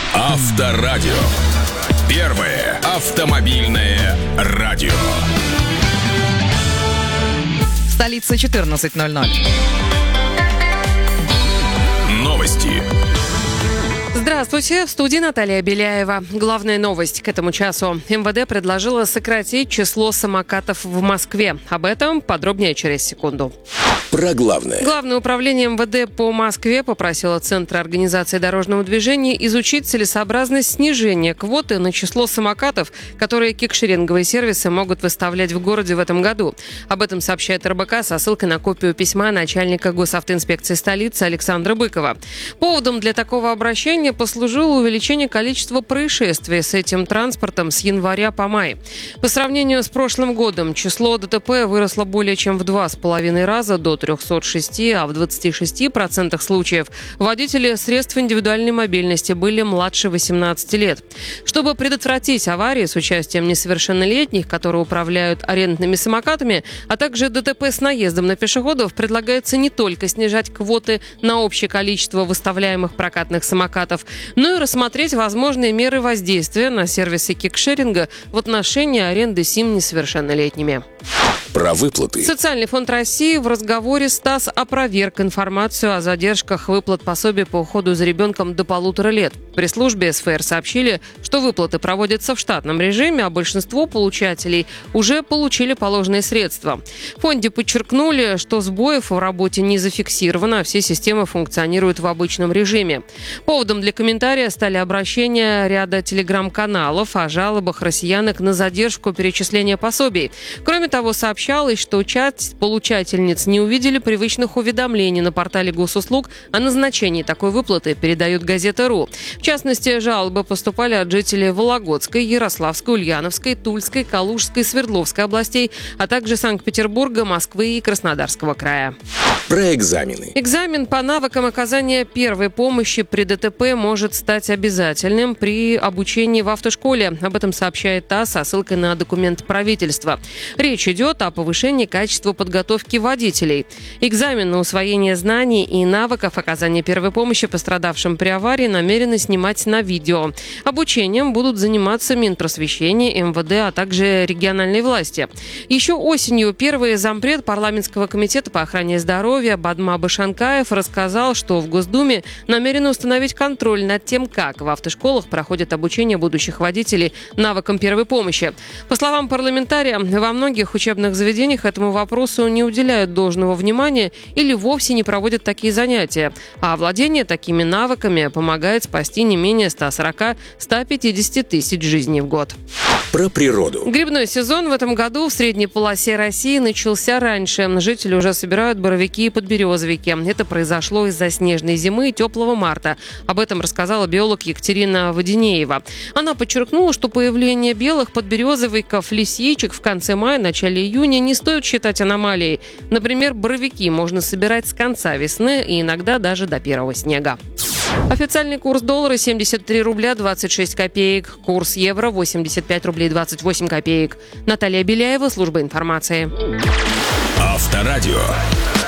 Авторадио. Первое автомобильное радио. Столица 14:00. Новости. Здравствуйте, в студии Наталья Беляева. Главная новость к этому часу. МВД предложило сократить число самокатов в Москве. Об этом подробнее через секунду. Про главное. Главное управление МВД по Москве попросило Центр организации дорожного движения изучить целесообразность снижения квоты на число самокатов, которые кикшеринговые сервисы могут выставлять в городе в этом году. Об этом сообщает РБК со ссылкой на копию письма начальника госавтоинспекции столицы Александра Быкова. Поводом для такого обращения послужило увеличение количества происшествий с этим транспортом с января по май. По сравнению с прошлым годом число ДТП выросло более чем в 2,5 раза, до 306, а в 26% случаев водители средств индивидуальной мобильности были младше 18 лет. Чтобы предотвратить аварии с участием несовершеннолетних, которые управляют арендными самокатами, а также ДТП с наездом на пешеходов, предлагается не только снижать квоты на общее количество выставляемых прокатных самокатов, но и рассмотреть возможные меры воздействия на сервисы кикшеринга в отношении аренды СИМ несовершеннолетними. Про выплаты. Социальный фонд России в разговоре с ТАСС опроверг информацию о задержках выплат пособий по уходу за ребенком до 1,5 лет. При службе СФР сообщили, что выплаты проводятся в штатном режиме, а большинство получателей уже получили положенные средства. В фонде подчеркнули, что сбоев в работе не зафиксировано, а все системы функционируют в обычном режиме. Поводом для комментария стали обращения ряда телеграм-каналов о жалобах россиянок на задержку перечисления пособий. Кроме того, сообщалось, что часть получательниц не увидели привычных уведомлений на портале госуслуг о назначении такой выплаты, передает газета.ру. В частности, жалобы поступали от жителей Вологодской, Ярославской, Ульяновской, Тульской, Калужской, Свердловской областей, а также Санкт-Петербурга, Москвы и Краснодарского края. Про экзамены. Экзамен по навыкам оказания первой помощи при ДТП может стать обязательным при обучении в автошколе. Об этом сообщает ТАСС со ссылкой на документ правительства. Речь идет о повышении качества подготовки водителей. Экзамен на усвоение знаний и навыков оказания первой помощи пострадавшим при аварии намерены снимать на видео. Обучением будут заниматься Минпросвещение, МВД, а также региональные власти. Еще осенью первый зампред парламентского комитета по охране здоровья Бадма Башанкаев рассказал, что в Госдуме намерены установить контроль над тем, как в автошколах проходит обучение будущих водителей навыкам первой помощи. По словам парламентария, во многих учебных заведениях этому вопросу не уделяют должного внимания или вовсе не проводят такие занятия. А владение такими навыками помогает спасти не менее 140-150 тысяч жизней в год. Про природу. Грибной сезон в этом году в средней полосе России начался раньше. Жители уже собирают боровики и подберезовики. Это произошло из-за снежной зимы и теплого марта. Об этом рассказала биолог Екатерина Воденеева. Она подчеркнула, что появление белых подберезовиков, лисичек в конце мая, начале июня не стоит считать аномалией. Например, боровики можно собирать с конца весны и иногда даже до первого снега. Официальный курс доллара 73 рубля 26 копеек. Курс евро 85 рублей 28 копеек. Наталья Беляева, служба информации. Авторадио.